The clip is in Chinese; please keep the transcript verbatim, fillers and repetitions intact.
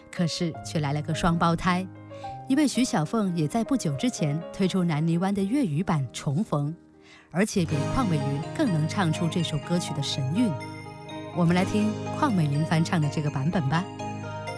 可是却来了个双胞胎，因为徐小凤也在不久之前推出南泥湾的粤语版《重逢》，而且比邝美云更能唱出这首歌曲的神韵。我们来听邝美云翻唱的这个版本吧。